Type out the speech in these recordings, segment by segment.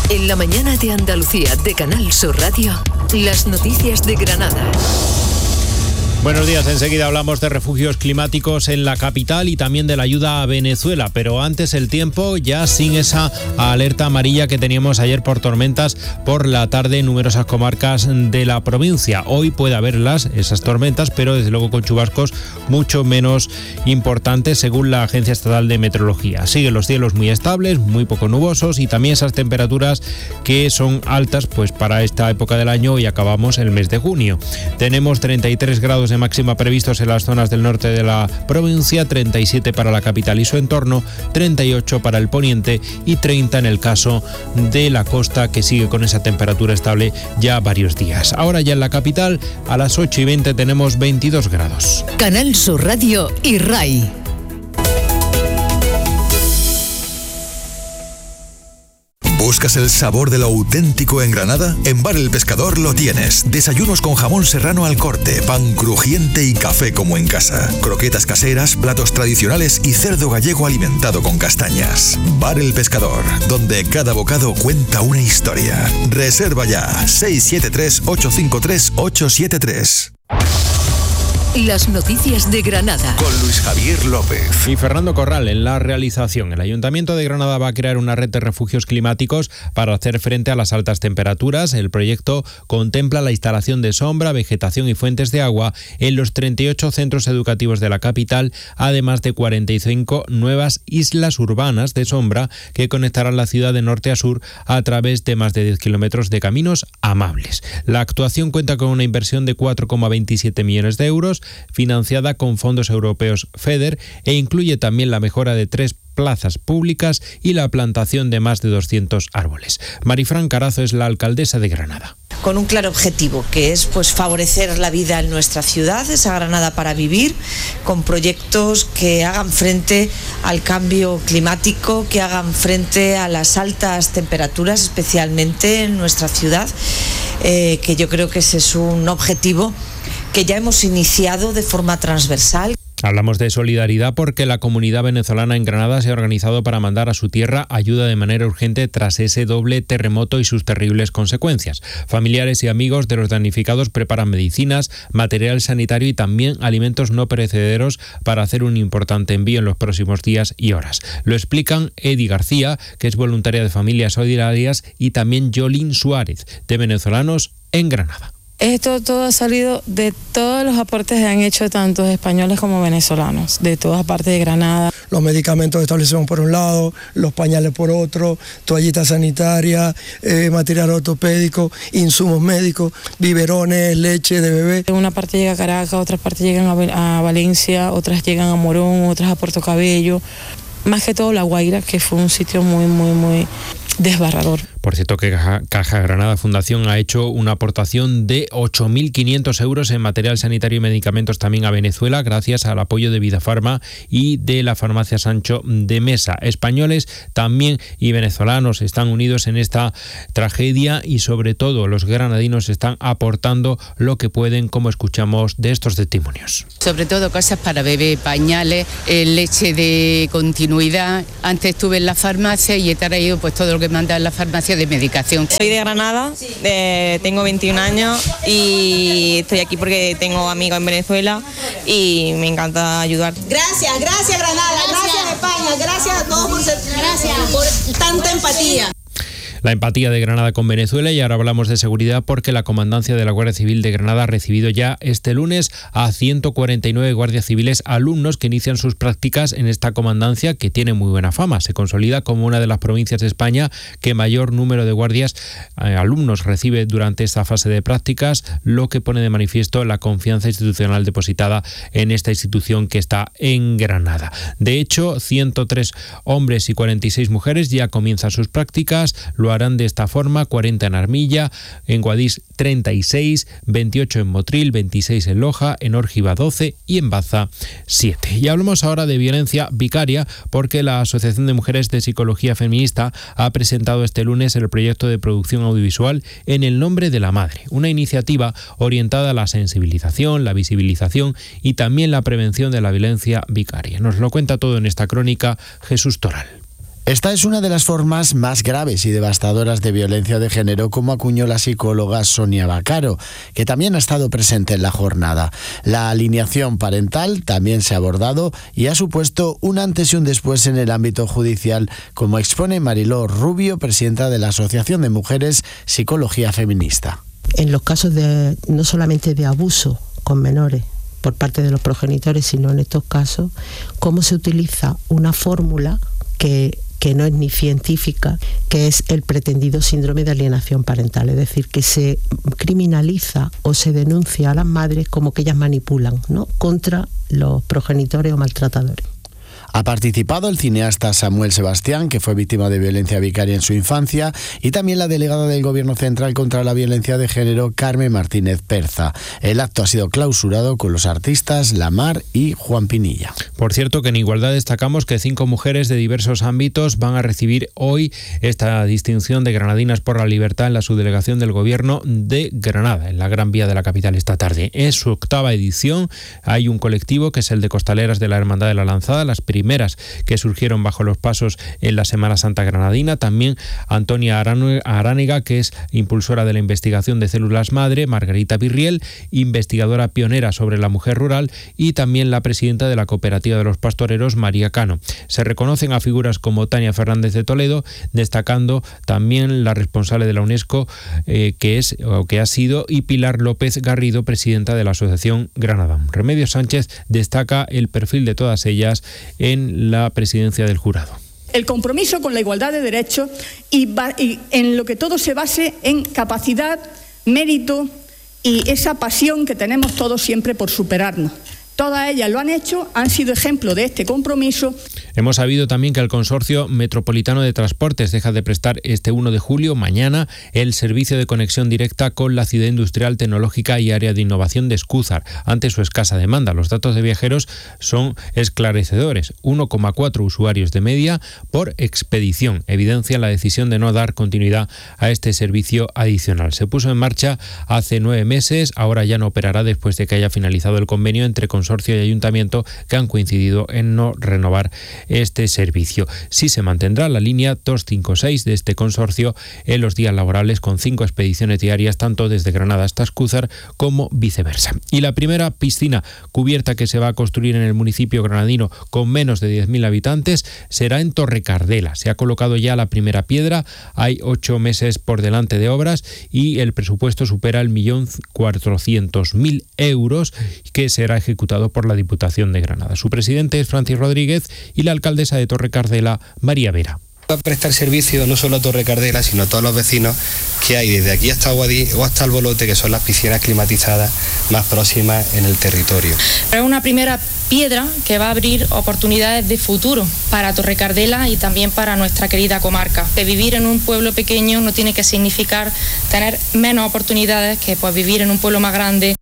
En la mañana de Andalucía de Canal Sur Radio, las noticias de Granada. Buenos días, enseguida hablamos de refugios climáticos en la capital y también de la ayuda a Venezuela, pero antes el tiempo, ya sin esa alerta amarilla que teníamos ayer por tormentas por la tarde en numerosas comarcas de la provincia. Hoy puede haber esas tormentas, pero desde luego con chubascos mucho menos importantes según la Agencia Estatal de Meteorología. Siguen los cielos muy estables, muy poco nubosos y también esas temperaturas que son altas pues para esta época del año y acabamos el mes de junio. Tenemos 33 grados de máxima previstos en las zonas del norte de la provincia, 37 para la capital y su entorno, 38 para el poniente y 30 en el caso de la costa, que sigue con esa temperatura estable ya varios días. Ahora ya en la capital, a las 8:20 tenemos 22 grados. Canal Sur Radio y RAI. ¿Buscas el sabor de lo auténtico en Granada? En Bar El Pescador lo tienes. Desayunos con jamón serrano al corte, pan crujiente y café como en casa. Croquetas caseras, platos tradicionales y cerdo gallego alimentado con castañas. Bar El Pescador, donde cada bocado cuenta una historia. Reserva ya, 673-853-873. Las noticias de Granada. Con Luis Javier López. Y Fernando Corral en la realización. El Ayuntamiento de Granada va a crear una red de refugios climáticos para hacer frente a las altas temperaturas. El proyecto contempla la instalación de sombra, vegetación y fuentes de agua en los 38 centros educativos de la capital, además de 45 nuevas islas urbanas de sombra que conectarán la ciudad de norte a sur a través de más de 10 kilómetros de caminos amables. La actuación cuenta con una inversión de 4,27 millones de euros, financiada con fondos europeos FEDER, e incluye también la mejora de 3 plazas públicas y la plantación de más de 200 árboles. Marifran Carazo es la alcaldesa de Granada. Con un claro objetivo, que es favorecer la vida en nuestra ciudad, esa Granada para vivir, con proyectos que hagan frente al cambio climático, que hagan frente a las altas temperaturas, especialmente en nuestra ciudad, que yo creo que ese es un objetivo que ya hemos iniciado de forma transversal. Hablamos de solidaridad porque la comunidad venezolana en Granada se ha organizado para mandar a su tierra ayuda de manera urgente tras ese doble terremoto y sus terribles consecuencias. Familiares y amigos de los damnificados preparan medicinas, material sanitario y también alimentos no perecederos para hacer un importante envío en los próximos días y horas. Lo explican Edi García, que es voluntaria de Familias Solidarias, y también Yolín Suárez, de Venezolanos en Granada. Esto todo ha salido de todos los aportes que han hecho tanto españoles como venezolanos, de todas partes de Granada. Los medicamentos establecemos por un lado, los pañales por otro, toallitas sanitarias, material ortopédico, insumos médicos, biberones, leche de bebé. Una parte llega a Caracas, otras partes llegan a Valencia, otras llegan a Morón, otras a Puerto Cabello. Más que todo La Guaira, que fue un sitio muy desbarrador. Por cierto que Caja Granada Fundación ha hecho una aportación de 8.500 euros en material sanitario y medicamentos también a Venezuela, gracias al apoyo de Vidafarma y de la farmacia Sancho de Mesa. Españoles también y venezolanos están unidos en esta tragedia y sobre todo los granadinos están aportando lo que pueden, como escuchamos de estos testimonios. Sobre todo cosas para bebé, pañales, leche de continuidad. Antes estuve en la farmacia y he traído pues todo lo que manda en la farmacia de medicación. Soy de Granada, tengo 21 años y estoy aquí porque tengo amigos en Venezuela y me encanta ayudar. Gracias Granada, gracias España, gracias a todos por tanta empatía. La empatía de Granada con Venezuela. Y ahora hablamos de seguridad porque la Comandancia de la Guardia Civil de Granada ha recibido ya este lunes a 149 guardias civiles alumnos que inician sus prácticas en esta comandancia, que tiene muy buena fama. Se consolida como una de las provincias de España que mayor número de guardias alumnos recibe durante esta fase de prácticas, lo que pone de manifiesto la confianza institucional depositada en esta institución que está en Granada. De hecho, 103 hombres y 46 mujeres ya comienzan sus prácticas. Lo harán de esta forma: 40 en Armilla, en Guadix 36, 28 en Motril, 26 en Loja, en Órgiva 12 y en Baza 7. Y hablamos ahora de violencia vicaria porque la Asociación de Mujeres de Psicología Feminista ha presentado este lunes el proyecto de producción audiovisual En el nombre de la madre, una iniciativa orientada a la sensibilización, la visibilización y también la prevención de la violencia vicaria. Nos lo cuenta todo en esta crónica Jesús Toral. Esta es una de las formas más graves y devastadoras de violencia de género, como acuñó la psicóloga Sonia Vaccaro, que también ha estado presente en la jornada. La alineación parental también se ha abordado y ha supuesto un antes y un después en el ámbito judicial, como expone Mariló Rubio, presidenta de la Asociación de Mujeres Psicología Feminista. En los casos de no solamente de abuso con menores por parte de los progenitores, sino en estos casos, cómo se utiliza una fórmula que no es ni científica, que es el pretendido síndrome de alienación parental, es decir, que se criminaliza o se denuncia a las madres como que ellas manipulan, ¿no?, contra los progenitores o maltratadores. Ha participado el cineasta Samuel Sebastián, que fue víctima de violencia vicaria en su infancia, y también la delegada del Gobierno Central contra la Violencia de Género, Carmen Martínez Perza. El acto ha sido clausurado con los artistas Lamar y Juan Pinilla. Por cierto, que en igualdad destacamos que 5 mujeres de diversos ámbitos van a recibir hoy esta distinción de Granadinas por la Libertad en la subdelegación del Gobierno de Granada, en la Gran Vía de la capital esta tarde. Es su 8ª edición. Hay un colectivo que es el de Costaleras de la Hermandad de la Lanzada, las primeras que surgieron bajo los pasos en la Semana Santa granadina. También Antonia Aránega, que es impulsora de la investigación de células madre, Margarita Virriel, investigadora pionera sobre la mujer rural, y también la presidenta de la Cooperativa de los Pastoreros, María Cano. Se reconocen a figuras como Tania Fernández de Toledo, destacando también la responsable de la UNESCO, que ha sido, y Pilar López Garrido, presidenta de la Asociación Granada. Remedios Sánchez destaca el perfil de todas ellas en la presidencia del jurado. El compromiso con la igualdad de derechos y en lo que todo se base en capacidad, mérito y esa pasión que tenemos todos siempre por superarnos. Todas ellas lo han hecho, han sido ejemplo de este compromiso. Hemos sabido también que el Consorcio Metropolitano de Transportes deja de prestar este 1 de julio, mañana, el servicio de conexión directa con la ciudad industrial, tecnológica y área de innovación de Escúzar, ante su escasa demanda. Los datos de viajeros son esclarecedores: 1,4 usuarios de media por expedición. Evidencian la decisión de no dar continuidad a este servicio adicional. Se puso en marcha hace 9 meses, ahora ya no operará después de que haya finalizado el convenio entre Consorcio y Ayuntamiento, que han coincidido en no renovar este servicio. Sí se mantendrá la línea 256 de este consorcio en los días laborables, con 5 expediciones diarias, tanto desde Granada hasta Escúzar como viceversa. Y la primera piscina cubierta que se va a construir en el municipio granadino, con menos de 10.000 habitantes, será en Torrecardela. Se ha colocado ya la primera piedra, hay 8 meses por delante de obras y el presupuesto supera el 1.400.000 euros, que será ejecutado por la Diputación de Granada. Su presidente es Francis Rodríguez y la alcaldesa de Torrecardela, María Vera. Va a prestar servicio no solo a Torrecardela, sino a todos los vecinos que hay desde aquí hasta Guadí o hasta el Bolote, que son las piscinas climatizadas más próximas en el territorio. Es una primera piedra que va a abrir oportunidades de futuro para Torrecardela y también para nuestra querida comarca. Que vivir en un pueblo pequeño no tiene que significar tener menos oportunidades que vivir en un pueblo más grande.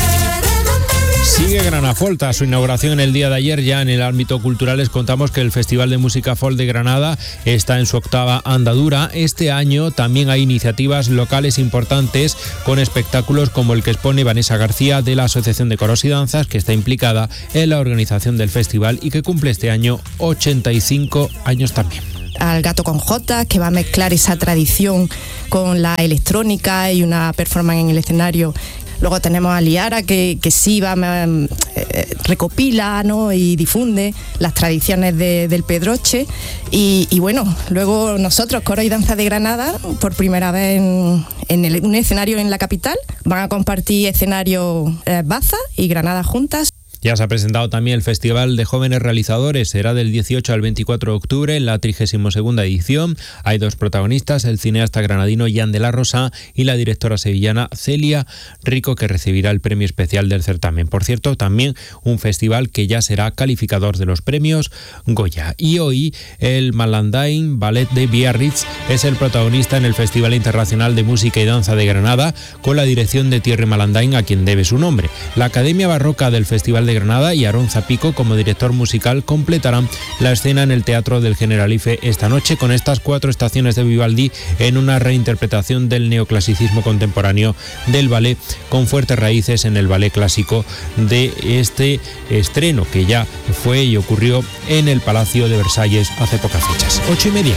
Sigue Granafolta, su inauguración en el día de ayer. Ya en el ámbito cultural les contamos que el Festival de Música Folk de Granada está en su 8ª andadura. Este año también hay iniciativas locales importantes, con espectáculos como el que expone Vanessa García, de la Asociación de Coros y Danzas, que está implicada en la organización del festival y que cumple este año 85 años también. Al Gato con Jotas, que va a mezclar esa tradición con la electrónica y una performance en el escenario. Luego tenemos a Liara, que sí recopila, ¿no?, y difunde las tradiciones del Pedroche. Y bueno, luego nosotros, Coro y Danza de Granada, por primera vez en un escenario en la capital, van a compartir escenario Baza y Granada juntas. Ya se ha presentado también el Festival de Jóvenes Realizadores. Será del 18 al 24 de octubre, en la 32ª edición. Hay 2 protagonistas, el cineasta granadino Jan de la Rosa y la directora sevillana Celia Rico, que recibirá el premio especial del certamen. Por cierto, también un festival que ya será calificador de los premios Goya. Y hoy el Malandain Ballet de Biarritz es el protagonista en el Festival Internacional de Música y Danza de Granada, con la dirección de Thierry Malandain, a quien debe su nombre. La Academia Barroca del Festival de de Granada y Aarón Zapico, como director musical, completarán la escena en el Teatro del Generalife esta noche con estas 4 estaciones de Vivaldi en una reinterpretación del neoclasicismo contemporáneo del ballet, con fuertes raíces en el ballet clásico de este estreno que ya fue y ocurrió en el Palacio de Versalles hace pocas fechas. 8:30.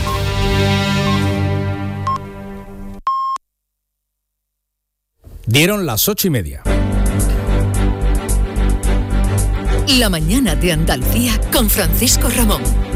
Dieron las 8:30. La mañana de Andalucía con Francisco Ramón.